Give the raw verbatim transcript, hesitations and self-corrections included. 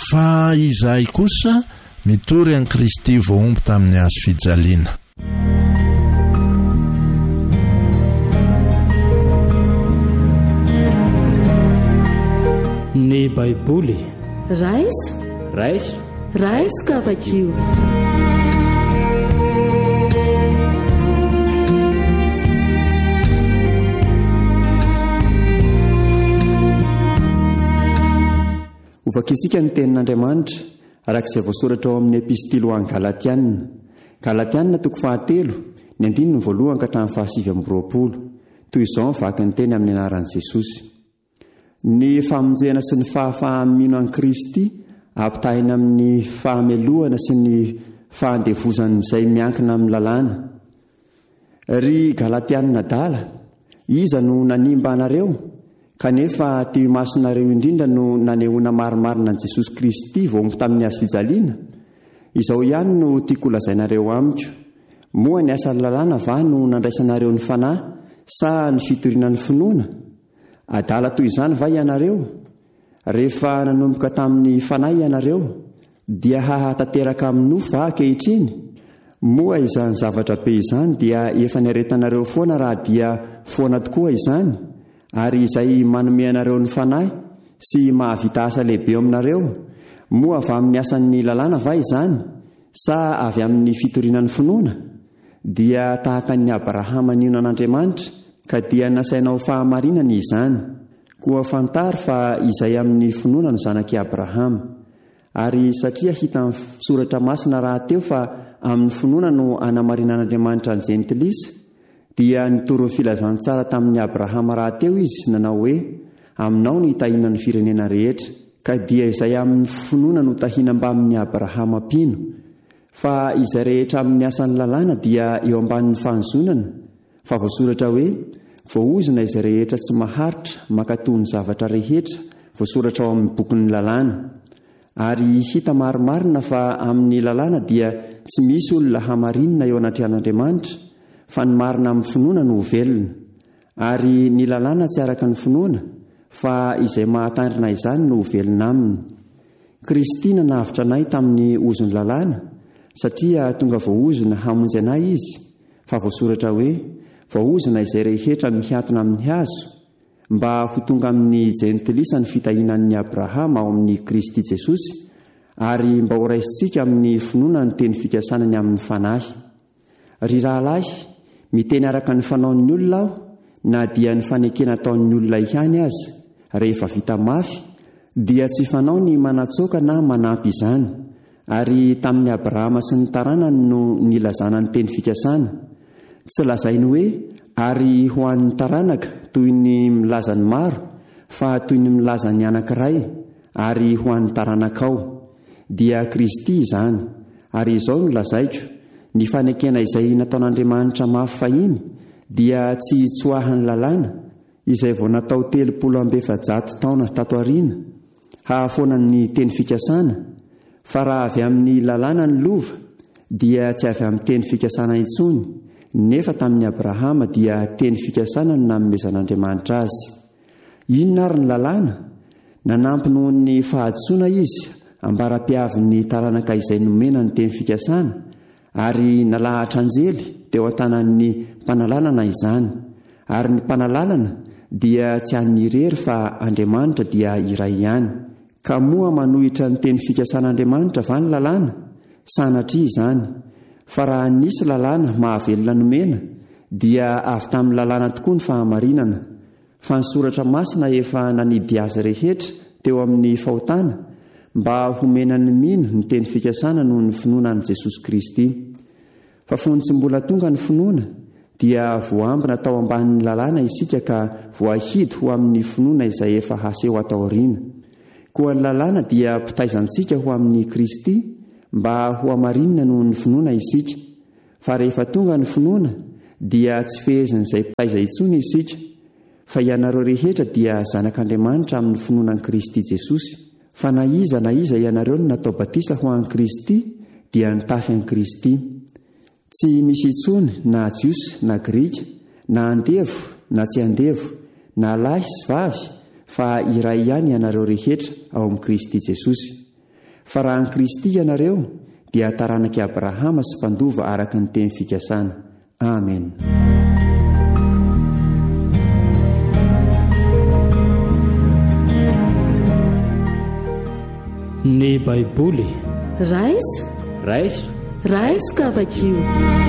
fa izahay kosa mitory an'i Kristy voaomby tamin'ny hazo fijaliana. Ny Baiboly raiso raiso raiso kavakio. Ovakisika ny tenin'Andriamanitra arak'izay voasoratra ao amin'ny epistily ho an'ny Galatiana. Galatiana toko fahatelo ny andininy ny voalohany ka hatramin'ny fahasivy amby roapolo. Toy izao vaky ny teny amin'ny anaran'i Jesosy. Ny famonjena sy ny fahafahamino an'i Kristy ampitahina amin'ny fahamelohana sy ny fahandevozana izay miankina amin'ny lalàna. Ry Galatiana dala, iza no nanimba anareo? Kanefa teo masonareo indrindra no nanehoana marimarina an'i Jesosy Kristy voaomby tamin'ny hazo fijaliana. Izao ihany no tiako lazainareo amiko. Moa ny asan'ny lalàna va no nandraisanareo ny fanahy sa ny fitoriana ny finoana? Adala toy izany va ianareo? Rehefa nanomboka tamin'ny fanahy ianareo dia hahatanteraka amin'ny nofo va ankehitriny? Moa izany zavatra be izany dia efa niaretanareo foana raha dia foana tokoa izany, ary izay manome anareo ny fanahy sy mahavita asa lehibe aminareo. Moa avy amin'ny asan'ny lalàna va izany sa avy amin'ny fitoriana ny finoana? Dia tahaka ny Abrahama niona an'Andriamanitra ka dia nasainao fahamarinana izany. Koa fantary fa izay amin'ny finoana no zanaky Abrahama. Ary satria hita amin'ny soratra masina raha teo fa amin'ny finoana no anamarinan'Andriamanitra ny jentilisa, dia nitoro ny filazantsara tamin'ny Abrahama raha teo izy nanao hoe aminao no hitahiana ny firenena rehetra, ka dia izay amin'ny finoana no tahiana mba amin'ny Abrahama pino. Fa izay rehetra amin'ny asan'ny lalàna dia eo ambanin'ny fahanzonana, fa voasoratra hoe voaozona izay rehetra tsy maharitra makatoy ny zavatra rehetra, voasoratra ao amin'ny bokin'ny lalàna. Ary hita marimarina fa amin'ny lalàna dia tsy misy olona hamarinina eo anatrehan'Andriamanitra, fa ny marina amin'ny finoana no velona. Ary ny lalàna tsy araka ny finoana, fa izay mahatandrina izany no velona aminy. Kristy nanavitra anay tamin'ny ozony lalàna, satria tonga voaozona hamonjy anay izy, fa voasoratra hoe voaozona izay rehetra mihantona amin'ny hazo, mba ho tonga amin'ny jentilisa ny fitahinan'ny Abrahama ao amin'ny Kristy Jesosy, ary mba ho raisitsika amin'ny finoana ny teny fikasanany amin'ny fanahy. Ry rahalahy, miteny araka ny fanaon'ny olona aho, na dia ny fanekena ataon'ny olona ihany aza, rehefa vita mafy dia tsy fanao ny manatsoaka na manampy izany. Ary tamin'ny Abrahama sy ny taranany no nilazana ny teny fikasana. Tsy lazainy hoe ary ho an'ny taranaka toy ny milaza ny maro, fa toy ny milaza ny anankiray ary ho an'ny taranaka ao. Dia Kristy izany. Ary izao no lazaiko, ny fanekena izay nataon'Andriamanitra mafy fahiny dia tsy hitsoahan'ny lalàna izay vao natao telopolo amby efajato taona tato aoriana hahafoana ny teny fikasana, fa raha avy amin'ny lalàna ny lova dia tsy avy amin'ny teny fikasana intsony, nefa tamin'ny Abrahama dia teny fikasana no nanomezan'Andriamanitra azy. Inona ary ny lalàna? Nanampy noho ny fahadsoana izy ambara-piavy ny taranaka izay nomena ny teny fikasana, ary nalahatra anjely teo an-tanan'ny mpanalalana izany. Ary ny mpanalalana dia tsy an'ny irery fa Andriamanitra dia iray ihany. Ka moa manohitra ny teny fikasan'Andriamanitra va ny lalàna? Sanatria izany. Fa raha nisy lalàna mahavelona nomena dia avy tamin'ny lalàna tokoa ny fahamarinana. Fa ny soratra masina efa nanidy azy rehetra teo amin'ny fahotana mba homenany mino ny teny fikasana noho ny finoana an'i Jesosy Kristy. Fa fony tsy mbola tonga ny finoana dia voambina tao ambanin'ny lalàna isika ka voahidy ho amin'ny finoana izay efa haseho atao aoriana. Koa ny lalàna dia pitaizantsika ho amin'ny Kristy mba ho amarinina noho ny finoana isika. Fa rehefa tonga ny finoana dia tsy fehezin'izay pitaiza intsony isika, fa ianareo rehetra dia zanak'Andriamanitra amin'ny finoanan'i Kristy Jesosy. Fa na iza na iza ianareo no natao batisa ho an'i Kristy dia nitafy an'i Kristy. Tsy misy intsony na jiosy na grika, na andevo na tsy andevo, na lahy sy vavy, fa iray ihany ianareo rehetra ao amin'i Kristy Jesosy. fa raha ny Kristy ianareo dia taranaki Abrahama sy mpandova araka ny teny fikasana. Amen. Ny Baiboly raiso raiso raiso kavakio.